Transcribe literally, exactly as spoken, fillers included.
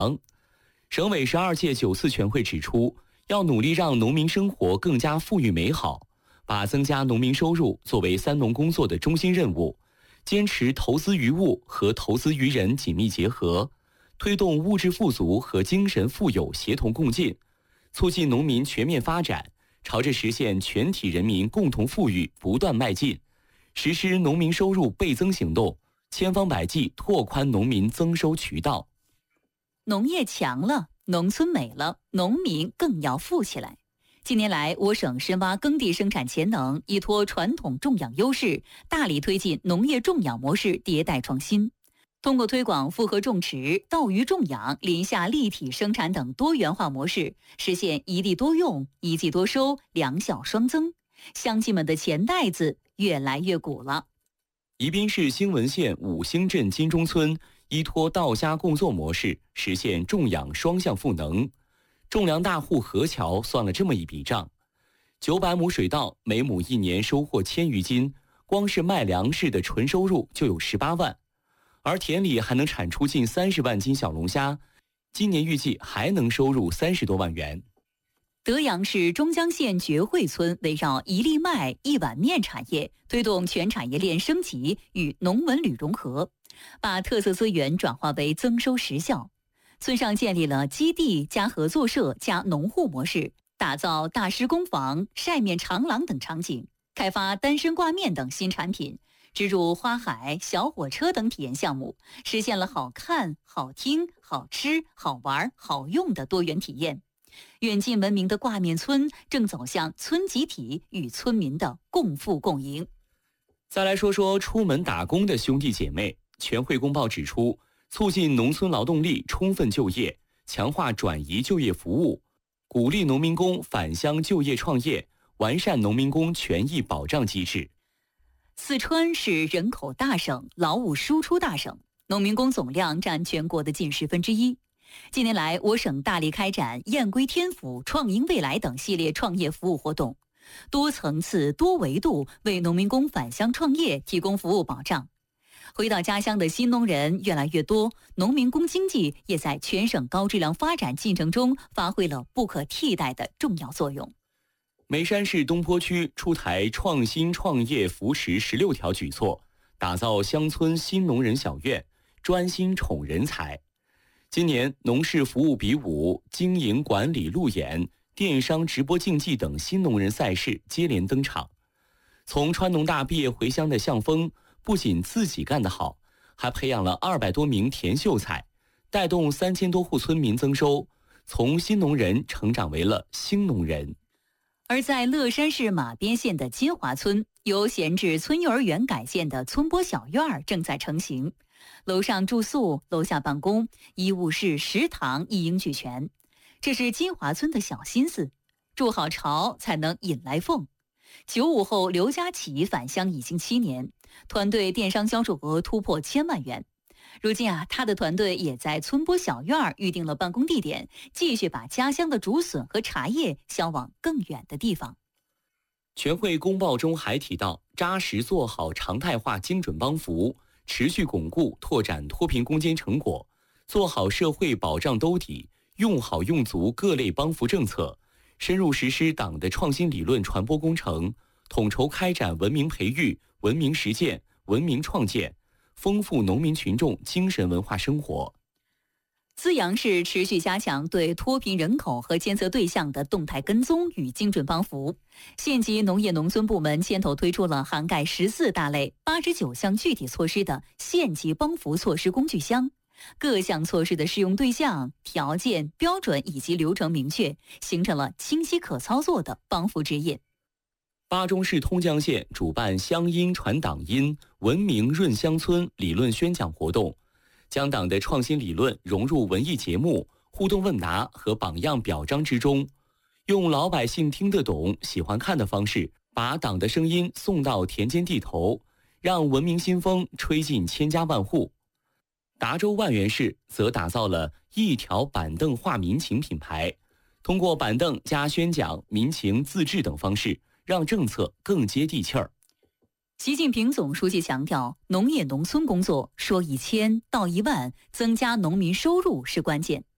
省委十二届九次全会指出，要努力让农民生活更加富裕美好，把增加农民收入作为三农工作的中心任务，坚持投资于物和投资于人紧密结合，推动物质富足和精神富有协同共进，促进农民全面发展，朝着实现全体人民共同富裕不断迈进，实施农民收入倍增行动，千方百计拓宽农民增收渠道。 农业强了，农村美了，农民更要富起来。近年来，我省深挖耕地生产潜能，依托传统种养优势，大力推进农业种养模式迭代创新。通过推广复合种植、稻鱼种养、林下立体生产等多元化模式，实现一地多用、一季多收、两效双增。乡亲们的钱袋子越来越鼓了。 宜宾市兴文县五兴镇金钟村依托稻虾共作模式，实现种养双向赋能。种粮大户何桥算了这么一笔账：九百亩水稻，每亩一年收获千余斤，光是卖粮食的纯收入就有十八万，而田里还能产出近三十万斤小龙虾，今年预计还能收入三十多万元。 德阳市中江县觉会村围绕一粒麦一碗面产业，推动全产业链升级与农文旅融合，把特色资源转化为增收实效。村上建立了基地加合作社加农户模式，打造大师工坊、晒面长廊等场景，开发单身挂面等新产品，植入花海、小火车等体验项目，实现了好看、好听、好吃、好玩、好用的多元体验。远近闻名的挂面村正走向村集体与村民的共富共赢。 再来说说出门打工的兄弟姐妹。全会公报指出，促进农村劳动力充分就业，强化转移就业服务，鼓励农民工返乡就业创业，完善农民工权益保障机制。 四川是人口大省、劳务输出大省，农民工总量占全国的近十分之一。近年来，我省大力开展燕归天府、创赢未来等系列创业服务活动，多层次、多维度为农民工返乡创业提供服务保障。回到家乡的新农人越来越多，农民工经济也在全省高质量发展进程中发挥了不可替代的重要作用。 眉山市东坡区出台创新创业扶持十六条举措，打造乡村新农人小院，专心宠人才。今年农事服务比武、经营管理路演、电商直播竞技等新农人赛事接连登场。从川农大毕业回乡的向峰，不仅自己干得好，还培养了二百多名田秀才，带动三千多户村民增收，从新农人成长为了兴农人。 而在乐山市马边县的金华村，由闲置村幼儿园改建的村播小院正在成型，楼上住宿，楼下办公，医务室、食堂一应俱全。这是金华村的小心思，筑好巢才能引来凤。九五后刘佳琪返乡已经七年，团队电商销售额突破千万元。如今啊，他的团队也在村播小院预定了办公地点，继续把家乡的竹笋和茶叶销往更远的地方。 全会公报中还提到，扎实做好常态化精准帮扶，持续巩固拓展脱贫攻坚成果，做好社会保障兜底，用好用足各类帮扶政策，深入实施党的创新理论传播工程，统筹开展文明培育、文明实践、文明创建，丰富农民群众精神文化生活。 资阳市持续加强对脱贫人口和监测对象的动态跟踪与精准帮扶，县级农业农村部门牵头推出了涵盖十四大类、八十九项具体措施的县级帮扶措施工具箱，各项措施的适用对象、条件、标准以及流程明确，形成了清晰可操作的帮扶指引。 巴中市通江县主办乡音传党音、文明润乡村理论宣讲活动，将党的创新理论融入文艺节目、互动问答和榜样表彰之中，用老百姓听得懂、喜欢看的方式，把党的声音送到田间地头，让文明新风吹进千家万户。达州万源市则打造了一条板凳话民情品牌，通过板凳加宣讲、民情自治等方式，让政策更接地气儿。 习近平总书记强调，农业农村工作说一千道一万，增加农民收入是关键。